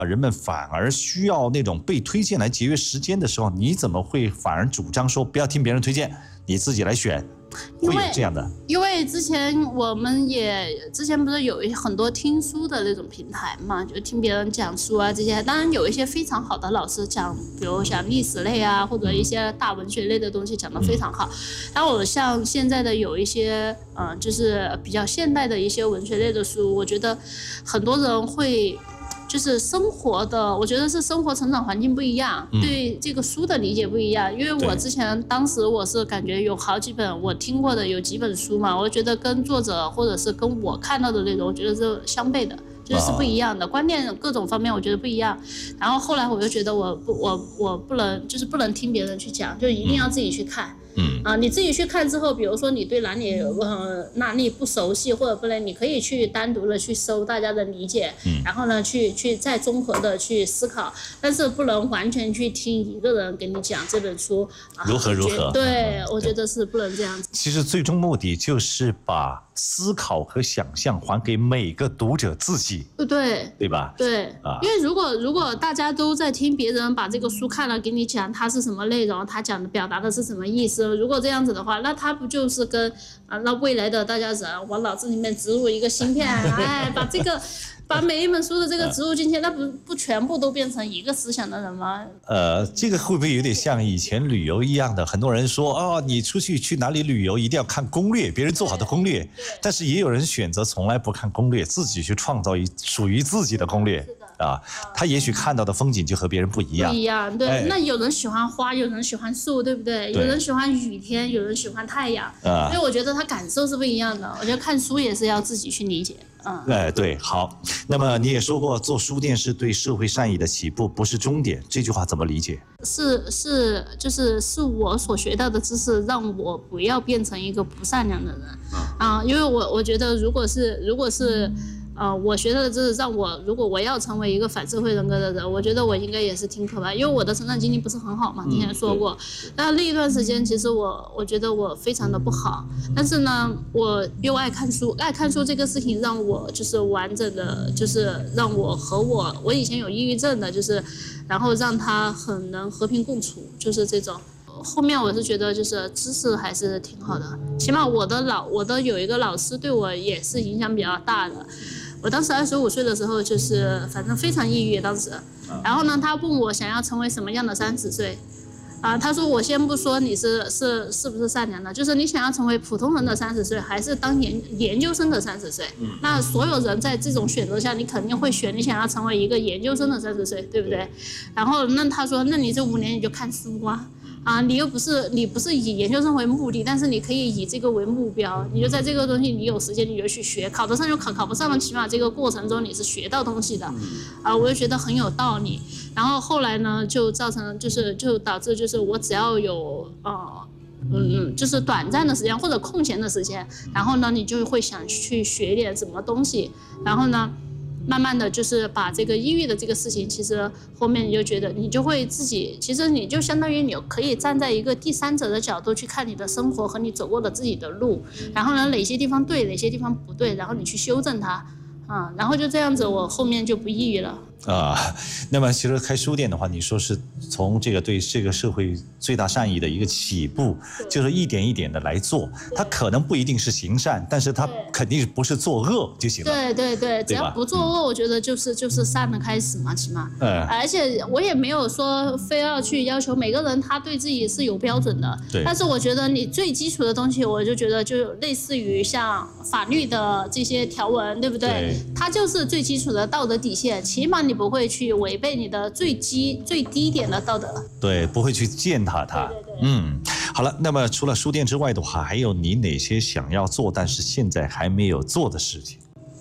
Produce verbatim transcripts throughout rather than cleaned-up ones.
人们反而需要那种被推荐来节约时间的时候，你怎么会反而主张说不要听别人推荐，你自己来选？会有这样的， 因为之前我们也之前不是有很多听书的那种平台嘛，就听别人讲书啊这些。当然有一些非常好的老师讲，比如像历史类啊，或者一些大文学类的东西讲得非常好。然后我像现在的有一些嗯、呃，就是比较现代的一些文学类的书，我觉得很多人会。就是生活的，我觉得是生活成长环境不一样，嗯、对这个书的理解不一样。因为我之前当时我是感觉有好几本我听过的有几本书嘛，我觉得跟作者或者是跟我看到的内容，我觉得是相悖的。就是是不一样的，观念各种方面我觉得不一样。然后后来我就觉得我不我我不能就是不能听别人去讲，就一定要自己去看。嗯啊，你自己去看之后，比如说你对哪里呃哪里不熟悉或者不能，你可以去单独的去搜大家的理解，嗯、然后呢去去再综合的去思考，但是不能完全去听一个人给你讲这本书、啊、 如何如何。 对，嗯、我觉得是不能这样子。 其实最终目的就是把思考和想象还给每个读者自己， 对对吧？ 对，啊、因为如果如果大家都在听别人把这个书看了给你讲它是什么内容，他讲的表达的是什么意思，如果这样子的话，那他不就是跟啊那未来的大家人往脑子里面植入一个芯片，哎，把这个。把每一本书的这个植入进去，那不不全部都变成一个思想的人吗？ 呃，这个会不会有点像以前旅游一样的？很多人说哦，你出去去哪里旅游一定要看攻略，别人做好的攻略。但是也有人选择从来不看攻略，自己去创造一属于自己的攻略。啊，他也许看到的风景就和别人不一样。 不一样，对。哎、那有人喜欢花，有人喜欢树，对不对？对，有人喜欢雨天，有人喜欢太阳。啊，所以我觉得他感受是不一样的。我觉得看书也是要自己去理解。嗯， 哎，对，好。那么你也说过，做书店是对社会善意的起步，不是终点。这句话怎么理解？ 是是，就是是我所学到的知识，让我不要变成一个不善良的人。啊、嗯，因为我我觉得，如果是如果是。呃，我学到的知识让我，如果我要成为一个反社会人格的人，我觉得我应该也是挺可怕，因为我的成长经历不是很好嘛，之前说过。那那一段时间，其实我我觉得我非常的不好，但是呢，我又爱看书，爱看书这个事情让我就是完整的，就是让我和我我以前有抑郁症的，就是然后让他很能和平共处，就是这种。后面我是觉得就是知识还是挺好的，起码我的老我的有一个老师对我也是影响比较大的。我当时二十五岁的时候，就是反正非常抑郁当时。然后呢，他问我想要成为什么样的三十岁，啊，他说我先不说你是是是不是善良的，就是你想要成为普通人的三十岁，还是当研研究生的三十岁？嗯，那所有人在这种选择下，你肯定会选你想要成为一个研究生的三十岁，对不对？然后那他说，那你这五年你就看书啊。啊，你又不是你不是以研究生为目的，但是你可以以这个为目标，你就在这个东西你有时间你就去学，考得上就考，考不上了起码这个过程中你是学到东西的，啊，我就觉得很有道理。然后后来呢，就造成就是就导致就是我只要有呃嗯就是短暂的时间或者空闲的时间，然后呢你就会想去学点什么东西，然后呢。慢慢的就是把这个抑郁的这个事情，其实后面你就觉得你就会自己，其实你就相当于你可以站在一个第三者的角度去看你的生活和你走过的自己的路，然后呢哪些地方对，哪些地方不对，然后你去修正它，啊，然后就这样子，我后面就不抑郁了。 啊，那么其实开书店的话，你说是从这个对这个社会最大善意的一个起步，就是一点一点的来做，它可能不一定是行善，但是它肯定不是作恶就行了。 对对对，只要不作恶，我觉得就是就是善的开始嘛，起码。嗯。而且我也没有说非要去要求每个人他对自己是有标准的，对。但是我觉得你最基础的东西，我就觉得就类似于像法律的这些条文，对不对？对。它就是最基础的道德底线，起码你。你不会去违背你的最基最低点的道德， 对，不会去践踏它。对对对，嗯，好了，那么除了书店之外的话，还有你哪些想要做但是现在还没有做的事情？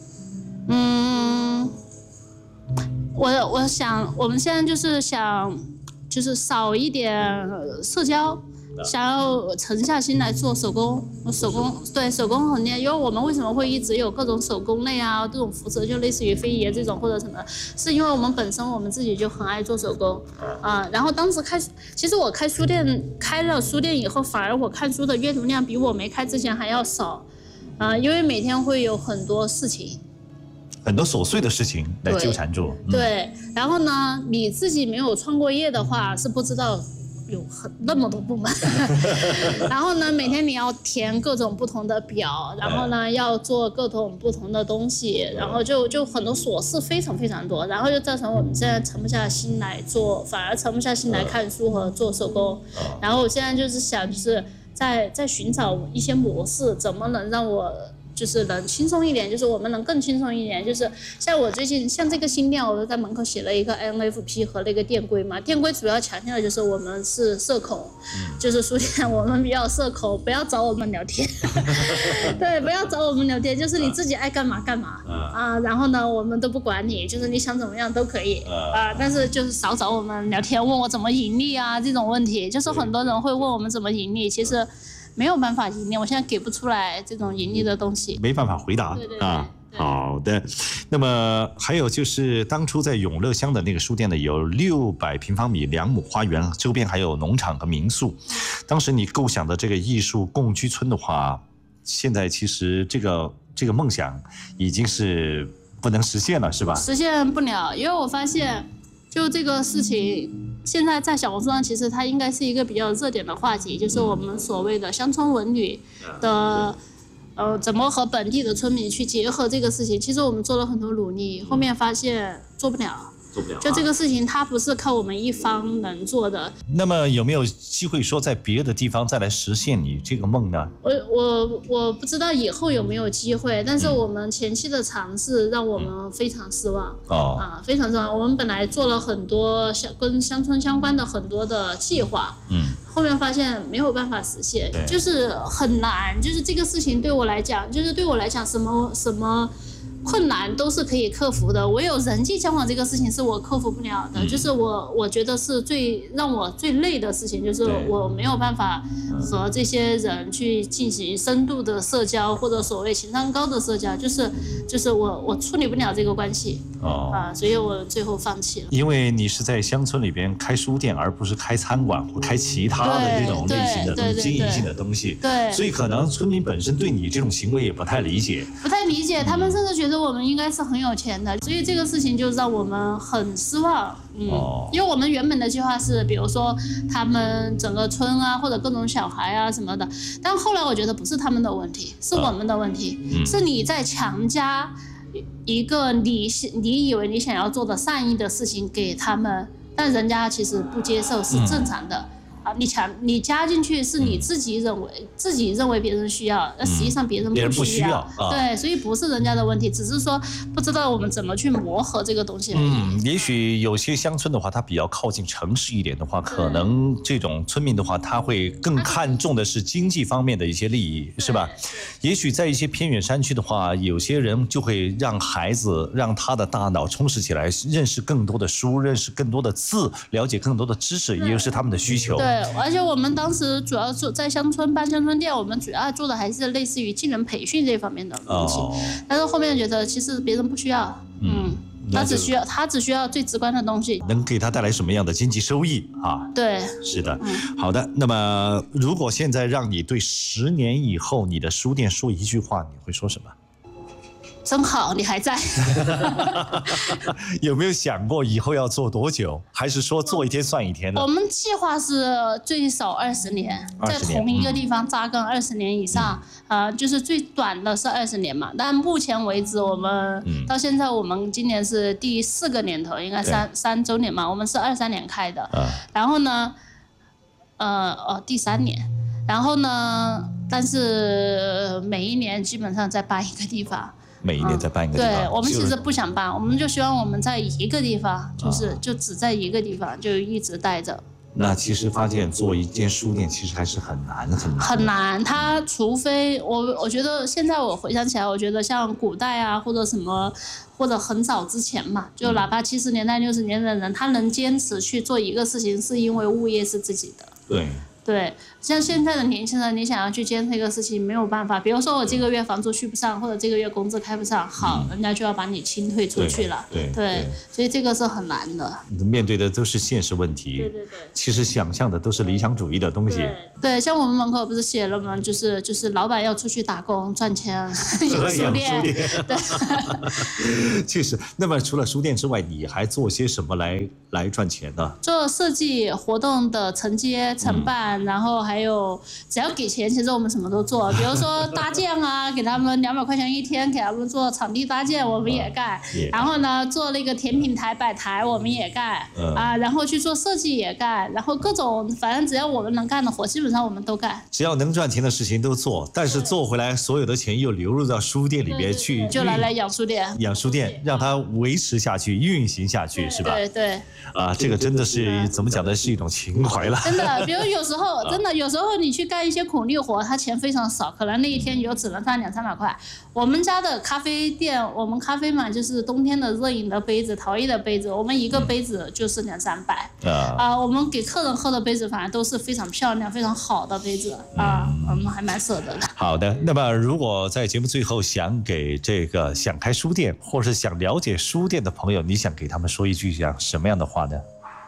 嗯，我我想我们现在就是想就是少一点社交。想要沉下心来做手工，手工对手工很厉害，因为我们为什么会一直有各种手工类啊，这种服饰就类似于飞爷这种或者什么，是因为我们本身我们自己就很爱做手工啊、呃。然后当时开，其实我开书店开了书店以后，反而我看书的阅读量比我没开之前还要少啊、呃，因为每天会有很多事情。 很多琐碎的事情来纠缠住。 对，嗯、对，然后呢，你自己没有创过业的话，是不知道有很那么多部门。然后呢，每天你要填各种不同的表，然后呢，要做各种不同的东西，然后就就很多琐事非常非常多，然后就造成我们现在沉不下心来做，反而沉不下心来看书和做手工。然后我现在就是想，就是在在寻找一些模式，怎么能让我。就是能轻松一点，就是我们能更轻松一点。就是像我最近像这个新店，我都在门口写了一个 N F P 和那个店规嘛。店规主要强调的就是我们是社恐，嗯、就是书店我们比较社恐，不要找我们聊天。对，不要找我们聊天，就是你自己爱干嘛干嘛、嗯、啊。然后呢，我们都不管你，就是你想怎么样都可以、嗯、啊。但是就是少找我们聊天，问我怎么盈利啊这种问题。就是很多人会问我们怎么盈利，其实。没有办法盈利，我现在给不出来这种盈利的东西， 没办法回答。 对对对啊。好的，那么还有就是当初在永乐乡的那个书店呢，有六百平方米两亩花园，周边还有农场和民宿。当时你构想的这个艺术共居村的话，现在其实这个这个梦想已经是不能实现了，是吧？ 实现不了，因为我发现就这个事情。现在在小红书上，其实它应该是一个比较热点的话题，就是我们所谓的乡村文旅的，呃，怎么和本地的村民去结合这个事情。其实我们做了很多努力，后面发现做不了。做不了、啊，就这个事情，它不是靠我们一方能做的。 那么有没有机会说在别的地方再来实现你这个梦呢？ 我我我不知道以后有没有机会，但是我们前期的尝试让我们非常失望。哦、嗯、啊，非常失望。我们本来做了很多乡跟乡村相关的很多的计划，嗯，后面发现没有办法实现，就是很难。就是这个事情对我来讲，就是对我来讲，什么什么。困难都是可以克服的，唯有人际交往这个事情是我克服不了的，嗯、就是我我觉得是最让我最累的事情，就是我没有办法和这些人去进行深度的社交，或者所谓情商高的社交，就是就是我我处理不了这个关系，哦、啊，所以我最后放弃了。 因为你是在乡村里边开书店，而不是开餐馆或开其他的这种类型的东西经营性的东西， 对， 所以可能村民本身对你这种行为也不太理解， 不太理解，他们甚至觉得。觉得我们应该是很有钱的，所以这个事情就让我们很失望。嗯，哦、因为我们原本的计划是，比如说他们整个村啊，或者各种小孩啊什么的，但后来我觉得不是他们的问题，是我们的问题，啊嗯、是你在强加一个你你以为你想要做的善意的事情给他们，但人家其实不接受，是正常的。嗯啊，你强你加进去是你自己认为、嗯、自己认为别人需要，那、嗯、实际上别人不需要， 不需要啊、 对，所以不是人家的问题，只是说不知道我们怎么去磨合这个东西而已。 嗯，也许有些乡村的话，它比较靠近城市一点的话，可能这种村民的话，他会更看重的是经济方面的一些利益，是吧？也许在一些偏远山区的话，有些人就会让孩子让他的大脑充实起来，认识更多的书，认识更多的字，了解更多的知识，也就是他们的需求。 对。对，而且我们当时主要做在乡村办乡村店，我们主要做的还是类似于技能培训这方面的东西。哦、但是后面觉得其实别人不需要，嗯，嗯他只需要他只需要最直观的东西， 能给他带来什么样的经济收益啊？ 对， 是的，嗯、好的。那么如果现在让你对十年以后你的书店说一句话，你会说什么？ 真好，你还在。 有没有想过以后要做多久？还是说做一天算一天的？ 我们计划是最少二十年，在同一个地方扎根二十年以上。嗯、呃，就是最短的是二十年嘛。但目前为止，我们、嗯、到现在我们今年是第四个年头，应该三三周年嘛。我们是二三年开的，嗯、然后呢，呃哦第三年，然后呢，但是每一年基本上在搬一个地方。 每一年在搬一个地方、 嗯，对我们其实不想搬，我们就希望我们在一个地方，就是就只在一个地方，就一直待着。 那其实发现做一间书店其实还是很难很难。 很难，它除非我我觉得现在我回想起来，我觉得像古代啊或者什么，或者很早之前嘛，就哪怕七十年代六十年代的人，他能坚持去做一个事情，是因为物业是自己的。 对。 对，像现在的年轻人，你想要去坚持一个事情没有办法。比如说我这个月房租续不上，或者这个月工资开不上，好，嗯、人家就要把你清退出去了。 对 对, 对, 对，所以这个是很难的。 面对的都是现实问题。 对对对。其实想象的都是理想主义的东西。 对, 对，像我们门口不是写了吗？就是就是老板要出去打工赚钱，有书店。对。 确实，那么除了书店之外，你还做些什么来来赚钱呢？ 做设计活动的承接、承办。嗯，然后还有只要给钱，其实我们什么都做。比如说搭建啊，给他们两百块钱一天，给他们做场地搭建，我们也干。嗯、然后呢，做那个甜品台摆台，我们也干。嗯、啊，然后去做设计也干，然后各种反正只要我们能干的活，基本上我们都干。 只要能赚钱的事情都做，但是做回来所有的钱又流入到书店里面去， 就来来养书店， 养书店让它维持下去、运行下去，是吧？ 对对。 啊，这个真的是怎么讲呢？是一种情怀了。 真的，比如有时候。真的，有时候你去干一些苦力活，他钱非常少，可能那一天你就只能赚两三百块。我们家的咖啡店，我们咖啡嘛，就是冬天的热饮的杯子、陶艺的杯子，我们一个杯子就是两三百。啊、呃，我们给客人喝的杯子，反正都是非常漂亮、非常好的杯子啊、呃，我们还蛮舍得的。 好的，那么如果在节目最后想给这个想开书店，或是想了解书店的朋友，你想给他们说一句讲什么样的话呢？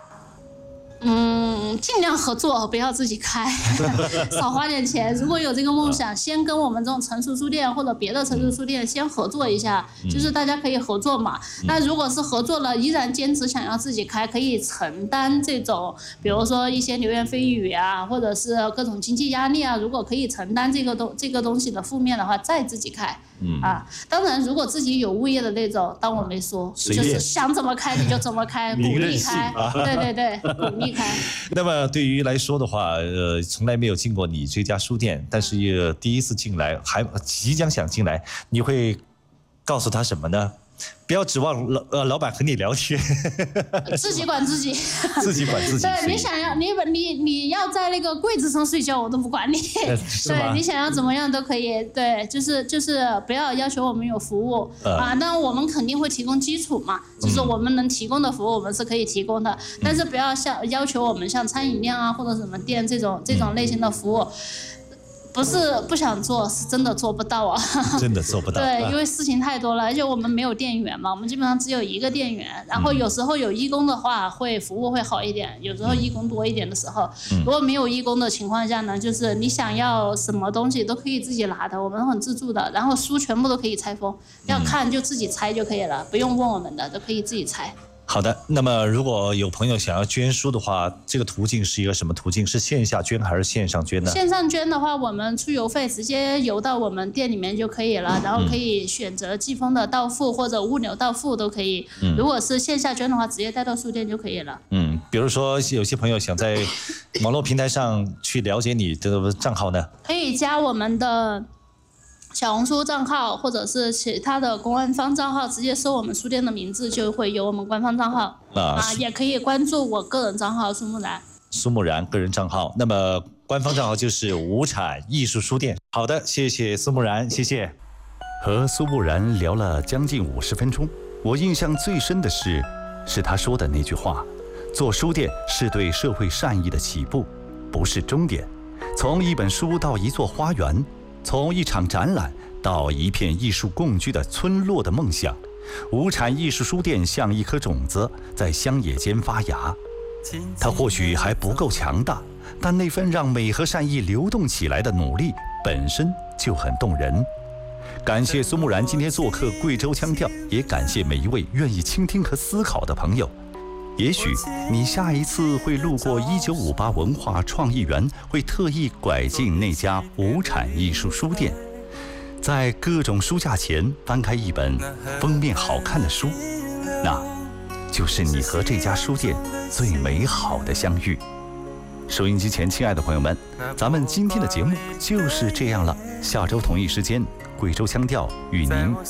嗯，尽量合作，不要自己开，少花点钱。如果有这个梦想，先跟我们这种成熟书店或者别的成熟书店先合作一下，就是大家可以合作嘛。那如果是合作了，依然坚持想要自己开，可以承担这种，比如说一些流言蜚语啊，或者是各种经济压力啊，如果可以承担这个东这个东西的负面的话，再自己开。嗯啊，当然，如果自己有物业的那种，当我没说，就是想怎么开你就怎么开，鼓励开，对对对，鼓励开。 那么对于来说的话，呃，从来没有进过你这家书店，但是也第一次进来，还即将想进来，你会告诉他什么呢？不要指望老呃老板和你聊天， 自己管自己， 自己管自己。 对，你想要你你你要在那个柜子上睡觉，我都不管你。对，你想要怎么样都可以。对，就是就是不要要求我们有服务、呃、啊，那我们肯定会提供基础嘛，就是我们能提供的服务我们是可以提供的，嗯、但是不要像要求我们像餐饮店啊或者什么店这种这种类型的服务。不是不想做，是真的做不到啊！ 真的做不到。 对，因为事情太多了，而且我们没有店员嘛，我们基本上只有一个店员。然后有时候有义工的话，会服务会好一点；有时候义工多一点的时候，嗯、如果没有义工的情况下呢，就是你想要什么东西都可以自己拿的，我们很自助的。然后书全部都可以拆封，要看就自己拆就可以了，不用问我们的，都可以自己拆。 好的，那么如果有朋友想要捐书的话，这个途径是一个什么途径？是线下捐还是线上捐呢？ 线上捐的话，我们出邮费直接邮到我们店里面就可以了，然后可以选择寄封的到付或者物流到付都可以。嗯、如果是线下捐的话，直接带到书店就可以了。嗯， 比如说有些朋友想在网络平台上去了解你的账号呢， 可以加我们的小红书账号或者是其他的官方账号，直接搜我们书店的名字就会有我们官方账号啊，啊也可以关注我个人账号苏木然。 苏木然个人账号，那么官方账号就是无产艺术书店。好的，谢谢苏木然，谢谢。和苏木然聊了将近五十分钟，我印象最深的是，是他说的那句话：做书店是对社会善意的起步，不是终点。从一本书到一座花园。从一场展览到一片艺术共居的村落的梦想，无产艺术书店像一颗种子，在乡野间发芽。它或许还不够强大，但那份让美和善意流动起来的努力本身就很动人。感谢苏木然今天做客贵州腔调，也感谢每一位愿意倾听和思考的朋友。也许你下一次会路过一九五八文化创意园，会特意拐进那家无产艺术书店，在各种书架前翻开一本封面好看的书，那就是你和这家书店最美好的相遇。收音机前亲爱的朋友们，咱们今天的节目就是这样了，下周同一时间贵州腔调与您